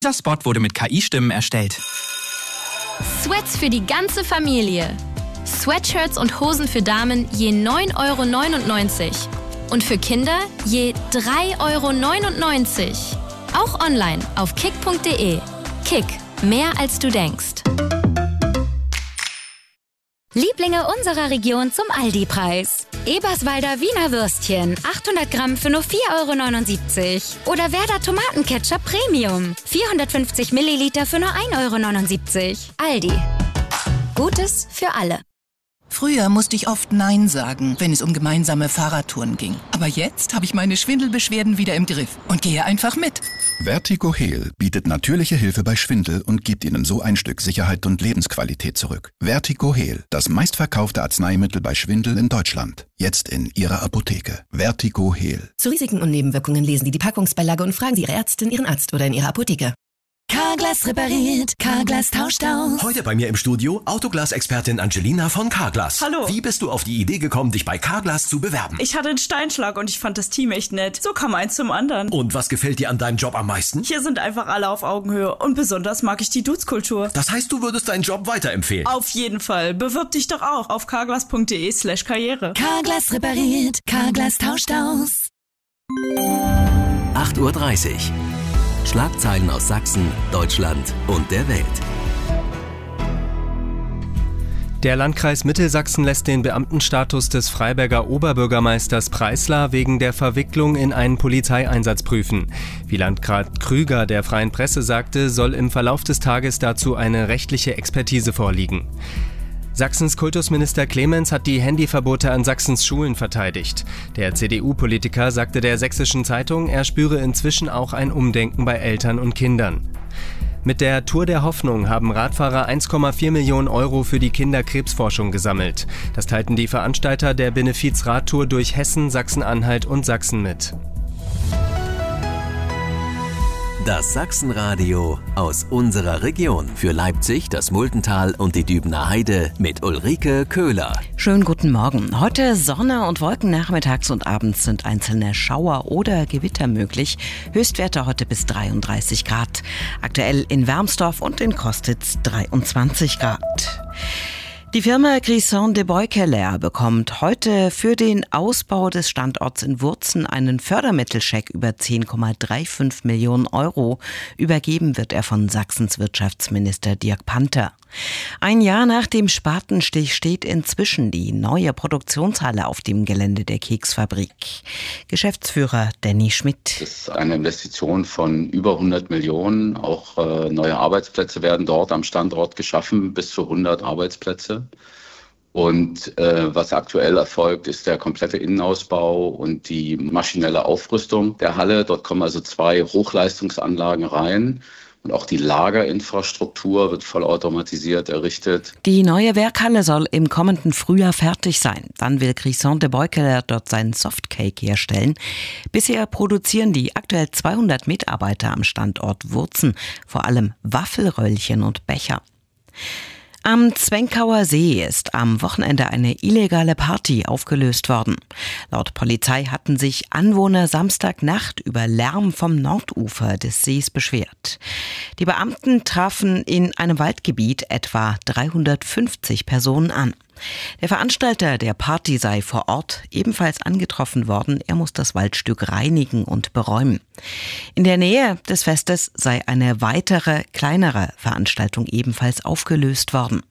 Dieser Spot wurde mit KI-Stimmen erstellt. Sweats für die ganze Familie. Sweatshirts und Hosen für Damen je 9,99 € und für Kinder je 3,99 €. Auch online auf kick.de. Kick, mehr als du denkst. Lieblinge unserer Region zum Aldi-Preis. Eberswalder Wiener Würstchen, 800 Gramm für nur 4,79 € oder Werder Tomatenketchup Premium, 450 Milliliter für nur 1,79 €. Aldi. Gutes für alle. Früher musste ich oft Nein sagen, wenn es um gemeinsame Fahrradtouren ging. Aber jetzt habe ich meine Schwindelbeschwerden wieder im Griff und gehe einfach mit. Vertigo-Heal bietet natürliche Hilfe bei Schwindel und gibt Ihnen so ein Stück Sicherheit und Lebensqualität zurück. Vertigo-Heal, das meistverkaufte Arzneimittel bei Schwindel in Deutschland. Jetzt in Ihrer Apotheke. Vertigo-Heal. Zu Risiken und Nebenwirkungen lesen Sie die Packungsbeilage und fragen Sie Ihre Ärztin, Ihren Arzt oder in Ihrer Apotheke. Carglass repariert, Carglass tauscht aus. Heute bei mir im Studio Autoglas-Expertin Angelina von Carglass. Hallo. Wie bist du auf die Idee gekommen, dich bei Carglass zu bewerben? Ich hatte einen Steinschlag und ich fand das Team echt nett. So kam eins zum anderen. Und was gefällt dir an deinem Job am meisten? Hier sind einfach alle auf Augenhöhe und besonders mag ich die Dudes-Kultur. Das heißt, du würdest deinen Job weiterempfehlen? Auf jeden Fall. Bewirb dich doch auch auf carglass.de/karriere. Carglass repariert, Carglass tauscht aus. 8:30 Uhr. Schlagzeilen aus Sachsen, Deutschland und der Welt. Der Landkreis Mittelsachsen lässt den Beamtenstatus des Freiberger Oberbürgermeisters Preisler wegen der Verwicklung in einen Polizeieinsatz prüfen. Wie Landrat Krüger der Freien Presse sagte, soll im Verlauf des Tages dazu eine rechtliche Expertise vorliegen. Sachsens Kultusminister Clemens hat die Handyverbote an Sachsens Schulen verteidigt. Der CDU-Politiker sagte der Sächsischen Zeitung, er spüre inzwischen auch ein Umdenken bei Eltern und Kindern. Mit der Tour der Hoffnung haben Radfahrer 1,4 Millionen € für die Kinderkrebsforschung gesammelt. Das teilten die Veranstalter der Benefiz-Radtour durch Hessen, Sachsen-Anhalt und Sachsen mit. Das Sachsenradio aus unserer Region. Für Leipzig, das Muldental und die Dübener Heide mit Ulrike Köhler. Schönen guten Morgen. Heute Sonne und Wolken, nachmittags und abends sind einzelne Schauer oder Gewitter möglich. Höchstwerte heute bis 33 Grad. Aktuell in Wermsdorf und in Kostitz 23 Grad. Die Firma Crisson de Beukeler bekommt heute für den Ausbau des Standorts in Wurzen einen Fördermittelscheck über 10,35 Millionen €. Übergeben wird er von Sachsens Wirtschaftsminister Dirk Panther. Ein Jahr nach dem Spatenstich steht inzwischen die neue Produktionshalle auf dem Gelände der Keksfabrik. Geschäftsführer Danny Schmidt. Das ist eine Investition von über 100 Millionen. Auch neue Arbeitsplätze werden dort am Standort geschaffen, bis zu 100 Arbeitsplätze. Und was aktuell erfolgt, ist der komplette Innenausbau und die maschinelle Aufrüstung der Halle. Dort kommen also 2 Hochleistungsanlagen rein. Und auch die Lagerinfrastruktur wird vollautomatisiert errichtet. Die neue Werkhalle soll im kommenden Frühjahr fertig sein. Dann will Crisson de Beukeler dort seinen Softcake herstellen. Bisher produzieren die aktuell 200 Mitarbeiter am Standort Wurzen vor allem Waffelröllchen und Becher. Am Zwenkauer See ist am Wochenende eine illegale Party aufgelöst worden. Laut Polizei hatten sich Anwohner Samstagnacht über Lärm vom Nordufer des Sees beschwert. Die Beamten trafen in einem Waldgebiet etwa 350 Personen an. Der Veranstalter der Party sei vor Ort ebenfalls angetroffen worden. Er muss das Waldstück reinigen und beräumen. In der Nähe des Festes sei eine weitere, kleinere Veranstaltung ebenfalls aufgelöst worden.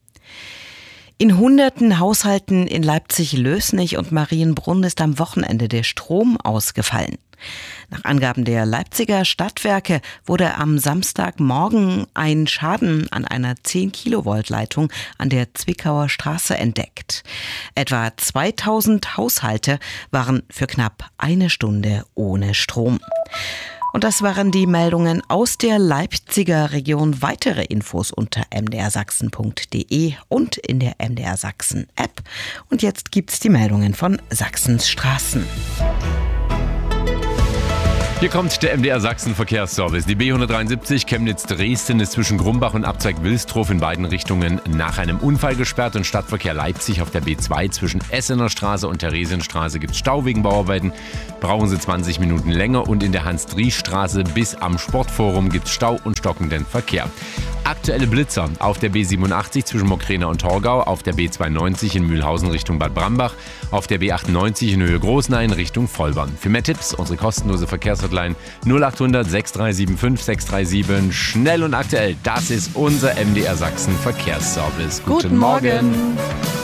In hunderten Haushalten in Leipzig-Lößnich und Marienbrunn ist am Wochenende der Strom ausgefallen. Nach Angaben der Leipziger Stadtwerke wurde am Samstagmorgen ein Schaden an einer 10-Kilovolt-Leitung an der Zwickauer Straße entdeckt. Etwa 2000 Haushalte waren für knapp eine Stunde ohne Strom. Und das waren die Meldungen aus der Leipziger Region. Weitere Infos unter mdrsachsen.de und in der MDR Sachsen App. Und jetzt gibt's die Meldungen von Sachsens Straßen. Hier kommt der MDR Sachsen Verkehrsservice. Die B173 Chemnitz-Dresden ist zwischen Grumbach und Abzweig Wilstrow in beiden Richtungen nach einem Unfall gesperrt und Stadtverkehr Leipzig auf der B2 zwischen Essener Straße und Theresienstraße gibt es Stau wegen Bauarbeiten. Brauchen Sie 20 Minuten länger und in der Hans-Driesch-Straße bis am Sportforum gibt es Stau und stockenden Verkehr. Aktuelle Blitzer auf der B87 zwischen Mokräna und Torgau, auf der B92 in Mühlhausen Richtung Bad Brambach, auf der B98 in Höhe Großnein Richtung Vollbern. Für mehr Tipps unsere kostenlose Verkehrshotline 0800 6375 637. Schnell und aktuell, das ist unser MDR Sachsen Verkehrsservice. Guten Morgen.